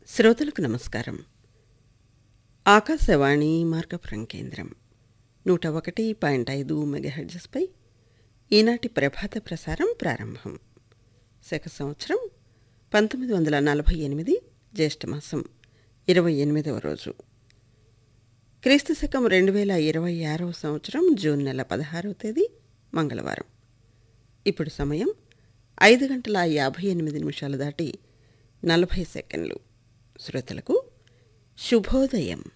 శ్రోతలకు నమస్కారం. ఆకాశవాణి మార్గపురం కేంద్రం 101.5 మెగాహెర్ట్జ్పై ఈనాటి ప్రభాత ప్రసారం ప్రారంభం. శక సంవత్సరం 1948 జ్యేష్ఠమాసం 28వ రోజు, క్రీస్తు శకం 2026వ సంవత్సరం జూన్ నెల 16వ తేదీ మంగళవారం. ఇప్పుడు సమయం 5:58 దాటి 40 సెకండ్లు. శ్రోతలకు శుభోదయం.